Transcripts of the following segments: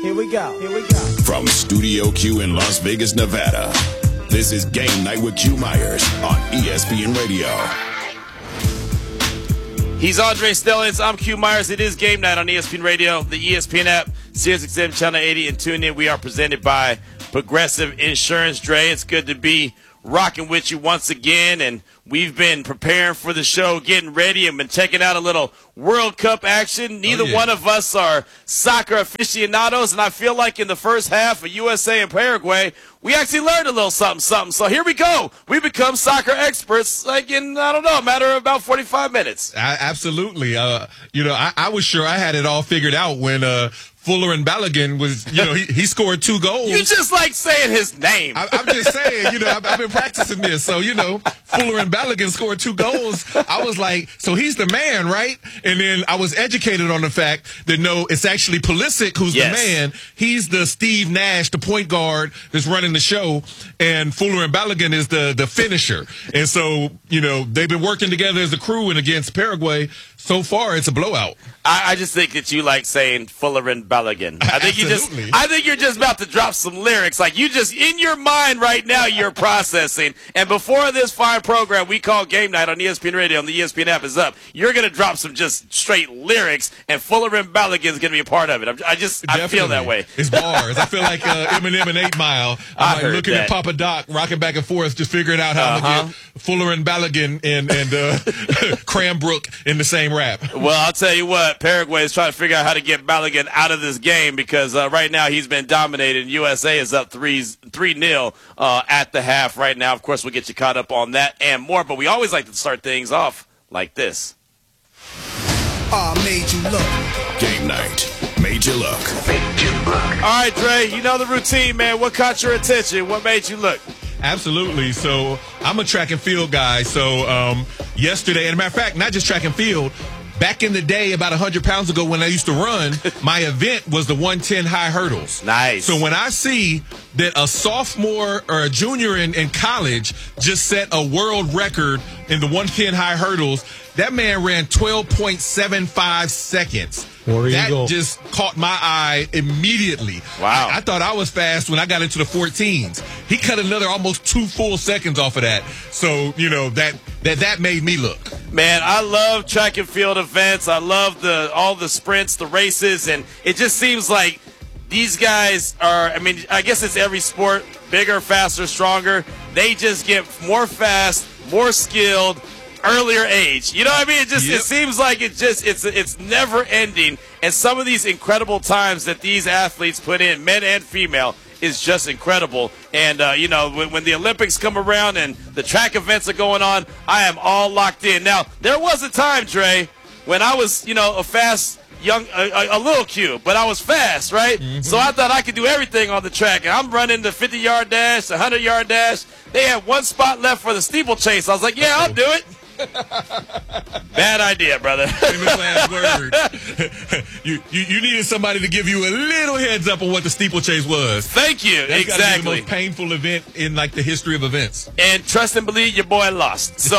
Here we go. From Studio Q in Las Vegas, Nevada, this is Game Night with Q Myers on ESPN Radio. He's Andre Stellings. I'm Q Myers. It is Game Night on ESPN Radio, the ESPN app, SiriusXM Channel 80, and tune in. We are presented by Progressive Insurance. Dre, it's good to be rocking with you once again, and we've been preparing for the show, getting ready, and been checking out a little World Cup action. Neither one of us are soccer aficionados, and I feel like in the first half of USA and Paraguay, we actually learned a little something. So here we go. We become soccer experts, like in, I don't know, a matter of about 45 minutes. Absolutely. I was sure I had it all figured out when Fuller and Balogun was, he scored 2 goals. You just like saying his name. I'm just saying, I've been practicing this. So, Fuller and Balogun scored 2 goals. I was like, so he's the man, right? And then I was educated on the fact that, no, it's actually Pulisic who's the man. He's the Steve Nash, the point guard that's running the show. And Fuller and Balogun is the finisher. And so, they've been working together as a crew, and against Paraguay, so far it's a blowout. I just think that you like saying Fuller and Balogun. I think you're just about to drop some lyrics. Like you just in your mind right now, you're processing. And before this fine program we call Game Night on ESPN Radio and the ESPN app is up, you're gonna drop some just straight lyrics, and Fuller and Balogun is gonna be a part of it. I feel that way. It's bars. I feel like Eminem and 8 Mile. I'm like looking at Papa Doc rocking back and forth, just figuring out how to get Fuller and Balogun and Cranbrook in the same rap. Well, I'll tell you what. Paraguay is trying to figure out how to get Balogun out of this game because right now he's been dominated. USA is up 3-0 at the half right now. Of course, we'll get you caught up on that and more, but we always like to start things off like this. Made you look. Game Night. Made you look. All right, Dre, you know the routine, man. What caught your attention? What made you look? Absolutely. So I'm a track and field guy. So yesterday, and as a matter of fact, not just track and field, back in the day, about 100 pounds ago when I used to run, my event was the 110 high hurdles. Nice. So when I see that a sophomore or a junior in college just set a world record in the 110 high hurdles, that man ran 12.75 seconds. That just caught my eye immediately. Wow. I thought I was fast when I got into the 14s. He cut another almost 2 full seconds off of that. So, that made me look. Man, I love track and field events. I love all the sprints, the races, and it just seems like these guys are, I guess it's every sport, bigger, faster, stronger. They just get more fast, more skilled, earlier age. You know what I mean? It seems like it's never ending. And some of these incredible times that these athletes put in, men and female, is just incredible. And, when the Olympics come around and the track events are going on, I am all locked in. Now, there was a time, Dre, when I was, a fast young, a little Q, but I was fast, right? Mm-hmm. So I thought I could do everything on the track. And I'm running the 50-yard dash, the 100-yard dash. They had one spot left for the steeplechase. I was like, yeah, I'll do it. Bad idea, brother. Famous last word. You needed somebody to give you a little heads up on what the steeplechase was. Thank you. That's exactly. gotta be the most painful event in the history of events. And trust and believe, your boy lost. So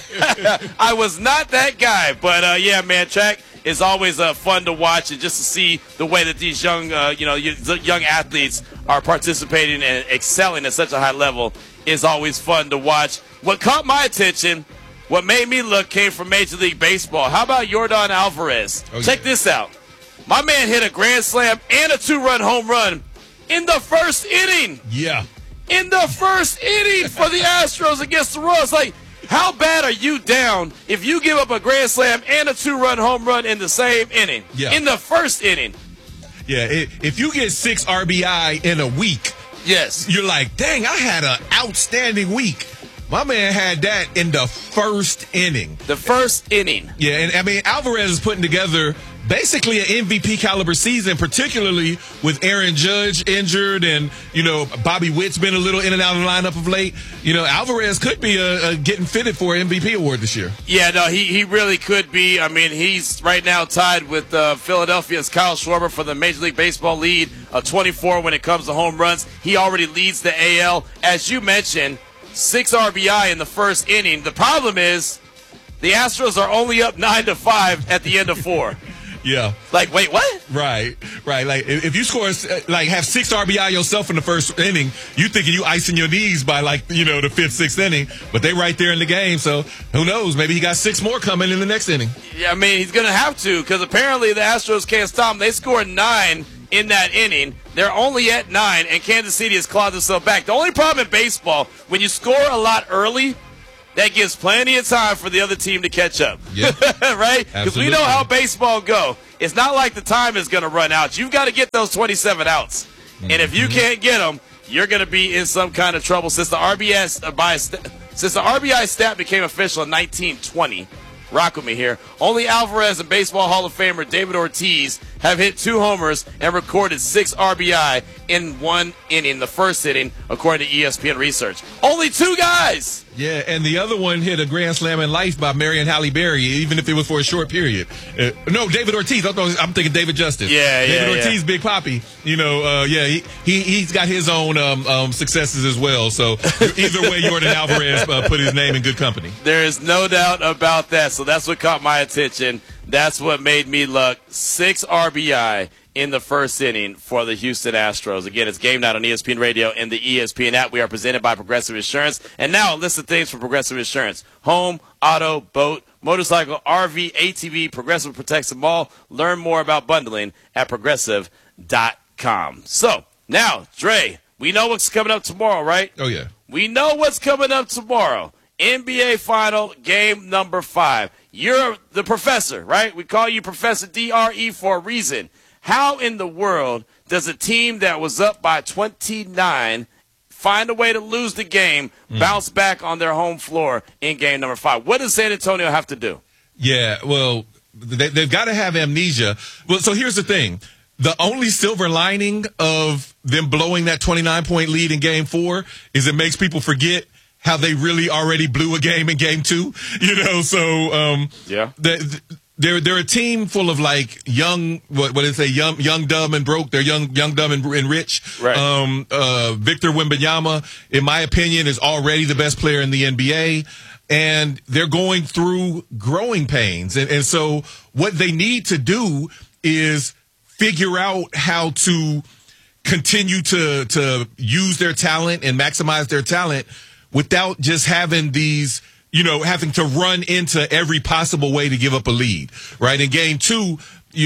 I was not that guy, but yeah, man, track is always fun to watch, and just to see the way that these young athletes are participating and excelling at such a high level is always fun to watch. What caught my attention, what made me look, came from Major League Baseball. How about Yordan Alvarez? Check this out. My man hit a grand slam and a 2-run home run in the first inning. Yeah. In the first inning for the Astros against the Royals. Like, how bad are you down if you give up a grand slam and a 2-run home run in the same inning? Yeah. In the first inning. Yeah, if you get 6 RBI in a week, yes, you're like, dang, I had an outstanding week. My man had that in the first inning. The first inning. Yeah, and Alvarez is putting together basically an MVP caliber season, particularly with Aaron Judge injured and, Bobby Witt's been a little in and out of the lineup of late. Alvarez could be getting fitted for an MVP award this year. Yeah, no, he really could be. He's right now tied with Philadelphia's Kyle Schwarber for the Major League Baseball lead, 24 when it comes to home runs. He already leads the AL. As you mentioned, 6 RBI in the first inning. The problem is the Astros are only up 9-5 at the end of 4. Yeah. Like, wait, what? Right. Right. Like if you score, like have 6 RBI yourself in the first inning, you thinking you icing your knees by the 5th, 6th inning, but they right there in the game. So who knows? Maybe he got 6 more coming in the next inning. Yeah, I mean, he's going to have to because apparently the Astros can't stop him. They scored 9 in that inning. They're only at 9, and Kansas City has clawed themselves back. The only problem in baseball, when you score a lot early, that gives plenty of time for the other team to catch up. Yeah. Right? Because we know how baseball go. It's not like the time is going to run out. You've got to get those 27 outs. Mm-hmm. And if you can't get them, you're going to be in some kind of trouble. Since the RBI stat became official in 1920, rock with me here, only Alvarez and Baseball Hall of Famer David Ortiz have hit 2 homers and recorded 6 RBI in 1 inning, the first inning, according to ESPN research. Only 2 guys! Yeah, and the other one hit a grand slam in life by Marion Halle Berry, even if it was for a short period. No, David Ortiz. I'm thinking David Justice. David Ortiz, Big Papi. He's got his own successes as well. So either way, Yordan Alvarez put his name in good company. There is no doubt about that. So that's what caught my attention. That's what made me look. 6 RBI in the first inning for the Houston Astros. Again, it's Game Night on ESPN Radio and the ESPN app. We are presented by Progressive Insurance. And now a list of things for Progressive Insurance. Home, auto, boat, motorcycle, RV, ATV, Progressive protects them all. Learn more about bundling at Progressive.com. So, now, Dre, we know what's coming up tomorrow, right? Oh, yeah. We know what's coming up tomorrow. NBA Final, game number 5. You're the professor, right? We call you Professor DRE for a reason. How in the world does a team that was up by 29 find a way to lose the game, bounce back on their home floor in game number 5? What does San Antonio have to do? Yeah, well, they've got to have amnesia. Well, so here's the thing. The only silver lining of them blowing that 29-point lead in game 4 is it makes people forget how they really already blew a game in game 2. They're a team full of young, young, dumb, and broke. They're young, dumb, and rich. Right. Victor Wembanyama, in my opinion, is already the best player in the NBA. And they're going through growing pains. And so what they need to do is figure out how to continue to use their talent and maximize their talent without just having these, having to run into every possible way to give up a lead, right? In game 2,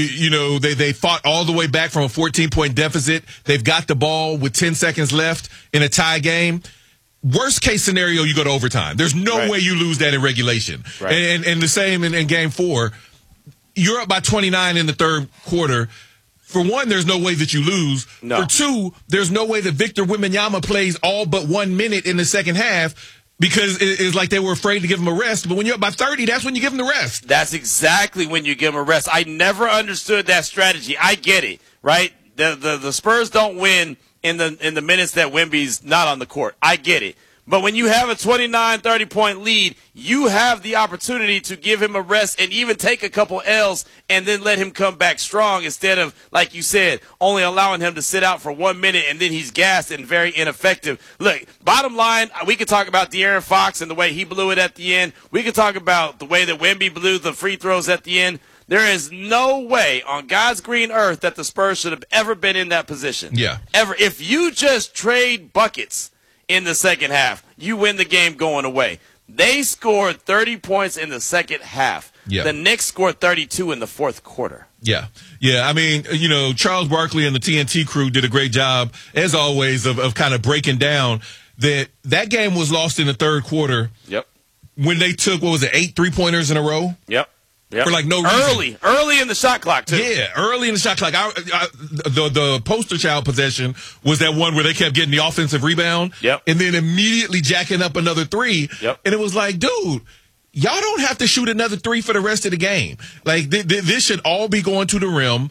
they fought all the way back from a 14-point deficit. They've got the ball with 10 seconds left in a tie game. Worst case scenario, you go to overtime. There's no way you lose that in regulation. Right. And the same in game 4. You're up by 29 in the third quarter. For one, there's no way that you lose. No. For 2, there's no way that Victor Wembanyama plays all but 1 minute in the second half because it's like they were afraid to give him a rest. But when you're up by 30, that's when you give him the rest. That's exactly when you give him a rest. I never understood that strategy. I get it, right? The Spurs don't win in the minutes that Wemby's not on the court. I get it. But when you have a 29, 30-point lead, you have the opportunity to give him a rest and even take a couple L's and then let him come back strong instead of, like you said, only allowing him to sit out for 1 minute and then he's gassed and very ineffective. Look, bottom line, we could talk about De'Aaron Fox and the way he blew it at the end. We could talk about the way that Wemby blew the free throws at the end. There is no way on God's green earth that the Spurs should have ever been in that position. Yeah. Ever. If you just trade buckets in the second half, you win the game going away. They scored 30 points in the second half. Yeah. The Knicks scored 32 in the fourth quarter. Yeah. I mean, Charles Barkley and the TNT crew did a great job, as always, of kind of breaking down that game was lost in the third quarter. Yep. When they took, 8 3-pointers in a row? Yep. For no reason. Early in the shot clock, too. Yeah, early in the shot clock. The poster child possession was that one where they kept getting the offensive rebound. Yep. And then immediately jacking up another 3. Yep. And it was like, dude, y'all don't have to shoot another 3 for the rest of the game. This should all be going to the rim.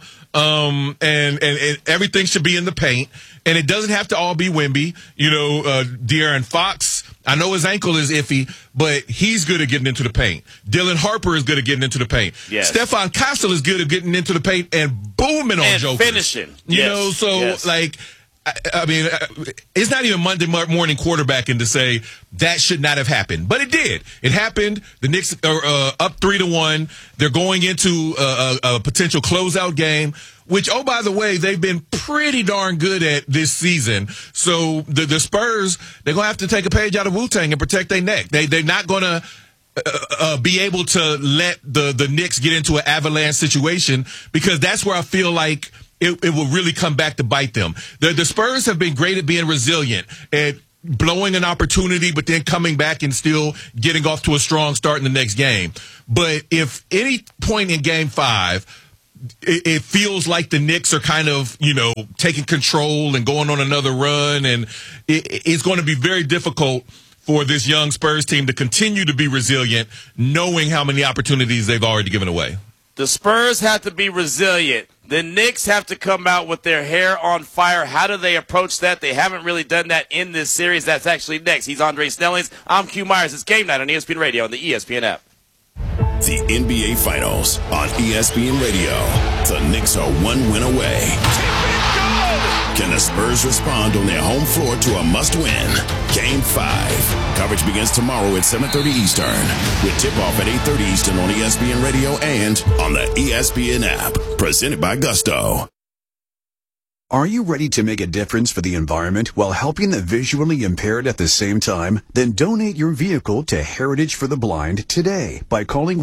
And everything should be in the paint. And it doesn't have to all be Wemby. De'Aaron Fox, I know his ankle is iffy, but he's good at getting into the paint. Dylan Harper is good at getting into the paint. Yes. Stephon Castle is good at getting into the paint and booming on jokers. Finishing. I mean, it's not even Monday morning quarterbacking to say that should not have happened, but it did. It happened. The Knicks are up 3-1. They're going into a potential closeout game, which, oh, by the way, they've been pretty darn good at this season. So the Spurs, they're going to have to take a page out of Wu-Tang and protect their neck. They're not going to be able to let the Knicks get into an avalanche situation, because that's where I feel like it will really come back to bite them. The Spurs have been great at being resilient, at blowing an opportunity, but then coming back and still getting off to a strong start in the next game. But if any point in Game 5, it feels like the Knicks are kind of, taking control and going on another run, and it's going to be very difficult for this young Spurs team to continue to be resilient, knowing how many opportunities they've already given away. The Spurs have to be resilient. The Knicks have to come out with their hair on fire. How do they approach that? They haven't really done that in this series. That's actually next. He's Andre Snellings. I'm Q Myers. It's Game Night on ESPN Radio and the ESPN app. The NBA Finals on ESPN Radio. The Knicks are one win away. Can the Spurs respond on their home floor to a must-win? Game 5. Coverage begins tomorrow at 7:30 Eastern, with tip-off at 8:30 Eastern on ESPN Radio and on the ESPN app. Presented by Gusto. Are you ready to make a difference for the environment while helping the visually impaired at the same time? Then donate your vehicle to Heritage for the Blind today by calling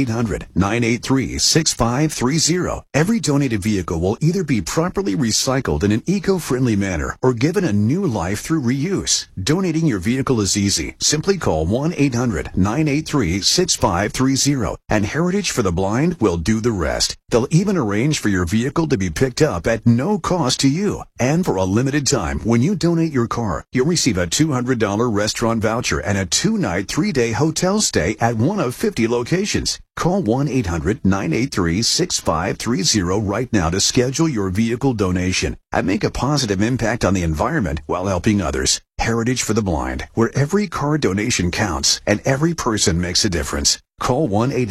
1-800-983-6530. Every donated vehicle will either be properly recycled in an eco-friendly manner or given a new life through reuse. Donating your vehicle is easy. Simply call 1-800-983-6530 and Heritage for the Blind will do the rest. They'll even arrange for your vehicle to be picked up at no cost to you. And for a limited time, when you donate your car, you'll receive a $200 restaurant voucher and a 2-night, 3-day hotel stay at one of 50 locations. Call 1-800-983-6530 right now to schedule your vehicle donation and make a positive impact on the environment while helping others. Heritage for the Blind, where every car donation counts and every person makes a difference. Call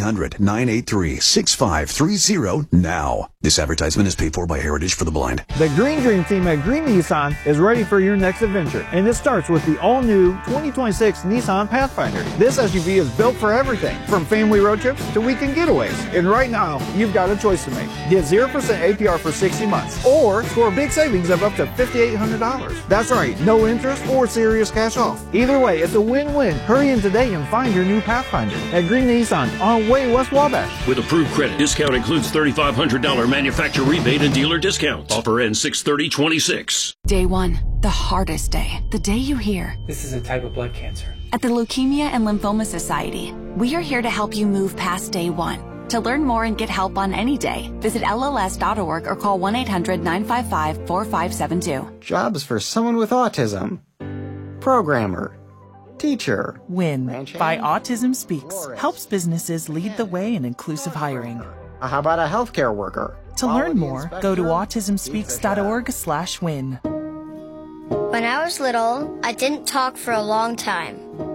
1-800-983-6530 now. This advertisement is paid for by Heritage for the Blind. The Green Dream team at Green Nissan is ready for your next adventure, and it starts with the all-new 2026 Nissan Pathfinder. This SUV is built for everything, from family road trips to weekend getaways. And right now, you've got a choice to make. Get 0% APR for 60 months, or score big savings of up to $5,800. That's right, no interest or serious cash off. Either way, it's a win-win. Hurry in today and find your new Pathfinder at Green Nissan on Way West Wabash. With approved credit, discount includes $3,500 manufacturer rebate and dealer discount. Offer ends 6/30/26. Day 1, the hardest day. The day you hear, "This is a type of blood cancer." At the Leukemia and Lymphoma Society, we are here to help you move past day 1. To learn more and get help on any day, visit LLS.org or call 1-800-955-4572. Jobs for someone with autism. Programmer. Teacher. WIN by Autism Speaks helps businesses lead the way in inclusive hiring. How about a healthcare worker? To learn more, go to autismspeaks.org/win. When I was little, I didn't talk for a long time.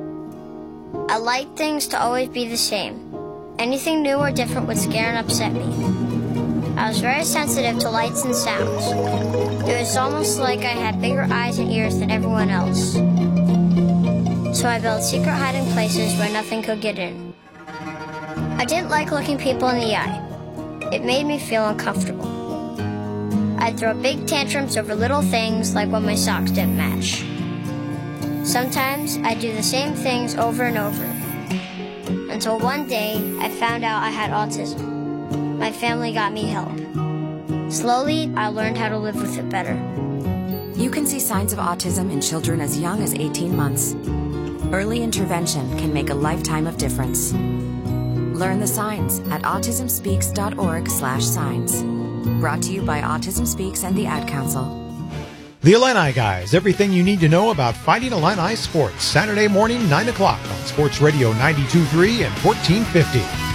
I liked things to always be the same. Anything new or different would scare and upset me. I was very sensitive to lights and sounds. It was almost like I had bigger eyes and ears than everyone else. So I built secret hiding places where nothing could get in. I didn't like looking people in the eye. It made me feel uncomfortable. I'd throw big tantrums over little things like when my socks didn't match. Sometimes I'd do the same things over and over. Until one day, I found out I had autism. My family got me help. Slowly, I learned how to live with it better. You can see signs of autism in children as young as 18 months. Early intervention can make a lifetime of difference. Learn the signs at autismspeaks.org/signs. Brought to you by Autism Speaks and the Ad Council. The Illini Guys, everything you need to know about Fighting Illini sports. Saturday morning, 9 o'clock on Sports Radio 92.3 and 1450.